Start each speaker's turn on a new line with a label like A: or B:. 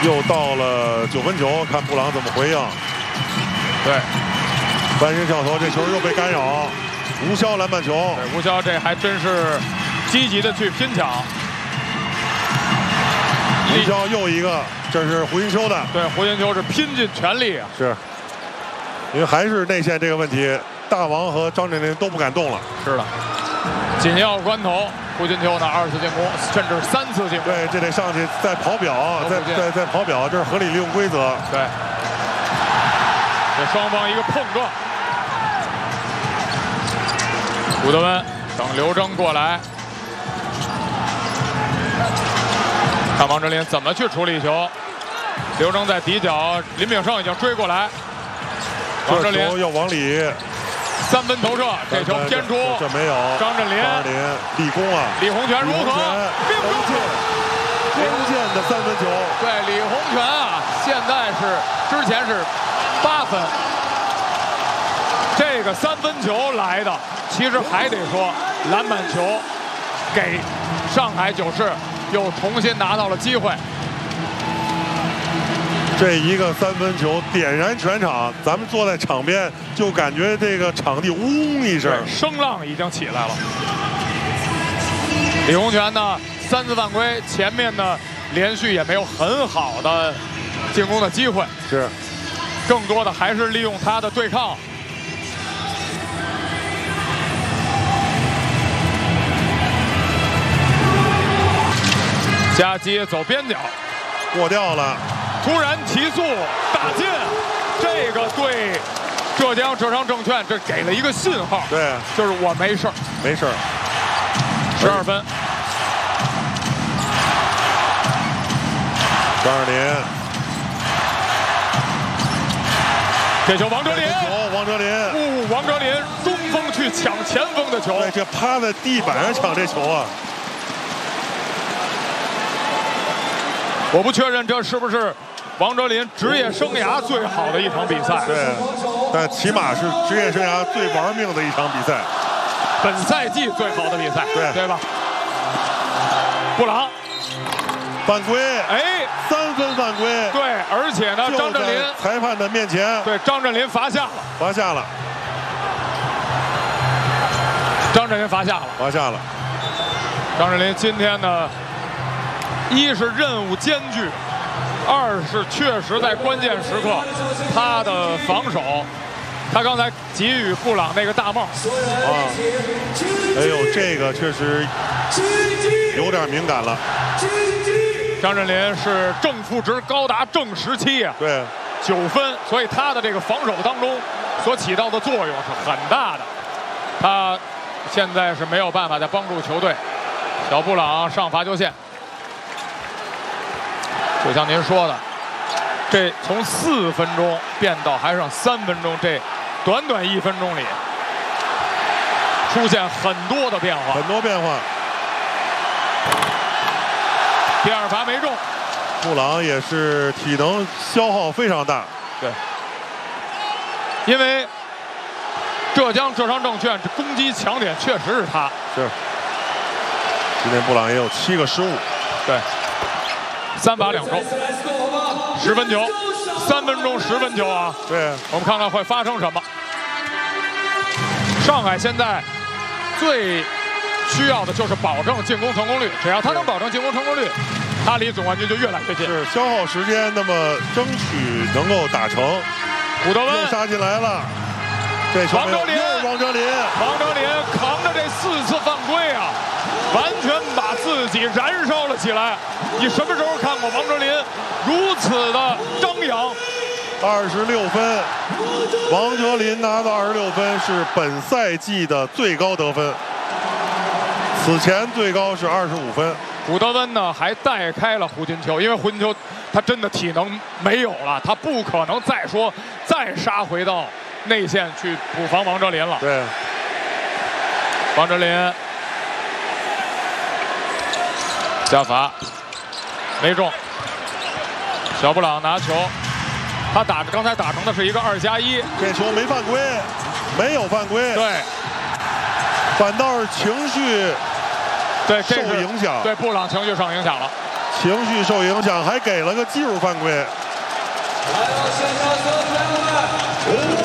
A: 又到了9分球，看布朗怎么回应。
B: 对，
A: 翻身跳投，这球又被干扰，无效篮板球。
B: 对，无效，这还真是积极的去拼抢。
A: 无效又一个，这是胡金秋的。
B: 对，胡金秋是拼尽全力啊。
A: 是，因为还是内线这个问题，大王和张镇麟都不敢动了。
B: 是的，紧要关头，胡金秋呢2次进攻，甚至3次进攻。
A: 对，这得上去再跑表，再跑表，这是合理利用规则。
B: 对，这双方一个碰撞。古德温等刘铮过来，看王哲林怎么去处理球。刘铮在底角，林炳胜已经追过来，王哲林
A: 要往里
B: 3分投射，这球偏出，
A: 这没有。
B: 张镇麟
A: 立功啊！
B: 李洪权如何？
A: 关键的3分球。
B: 对，李洪权啊，现在之前是8分，这个3分球来的，其实还得说篮板球给上海九市又重新拿到了机会。
A: 这一个3分球点燃全场，咱们坐在场边就感觉这个场地嗡一声，
B: 声浪已经起来了。李洪权呢3次犯规，前面呢连续也没有很好的进攻的机会，
A: 是
B: 更多的还是利用他的对抗。夹击走边角，
A: 过掉了。
B: 突然提速大进，这个对浙江浙商证券这给了一个信号，
A: 对，
B: 就是我没事儿，
A: 没事儿。
B: 12分。
A: 张镇麟，
B: 这球王哲林，
A: 王哲林，
B: 王哲林中锋去抢前锋的球，
A: 对，这趴在地板上抢这球啊！
B: 我不确认这是不是王哲林职业生涯最好的一场比赛，
A: 对，但起码是职业生涯最玩命的一场比赛，
B: 本赛季最好的比赛，对吧？布朗
A: 犯规，
B: 哎
A: ，3分犯规，
B: 对，而且呢，张镇麟
A: 裁判的面前，
B: 对，张镇麟罚下了，张镇麟罚下了。张镇麟今天呢，一是任务艰巨，二是确实在关键时刻，他的防守，他刚才给予布朗那个大帽，
A: 哎呦，这个确实有点敏感了。
B: 张镇麟是正负值高达正17啊，
A: 对
B: ，9分，所以他的这个防守当中所起到的作用是很大的。他现在是没有办法再帮助球队。小布朗上罚球线，就像您说的，这从4分钟变到还剩3分钟，这短短1分钟里出现很多的变化，第2罚没中，
A: 布朗也是体能消耗非常大。
B: 对，因为浙江浙商证券这攻击强点确实是他。
A: 是，今天布朗也有7个失误。
B: 对，3罚2中，10分球，3分钟10分球啊。
A: 对，
B: 我们看看会发生什么。上海现在最需要的就是保证进攻成功率，只要他能保证进攻成功率，他离总冠军就越来越近。
A: 是消耗时间，那么争取能够打成。
B: 古德温
A: 又杀进来了，这球
B: 王哲林扛着这4次犯规啊，完全把自己燃烧了起来。你什么时候看过王哲林如此的张扬
A: ？26分，王哲林拿到26分，是本赛季的最高得分。此前最高是25分。
B: 古德温呢还带开了胡金秋，因为胡金秋他真的体能没有了，他不可能再杀回到内线去补防王哲林了。
A: 对，
B: 王哲林加罚没中，小布朗拿球，他刚才打成的是一个2+1，
A: 这球没犯规，没有犯规。
B: 对，
A: 反倒是情绪受影响。
B: 对，布朗情绪受影响了。
A: 情绪受影响，还给了个技术犯规。
C: 来到现场所有观众们。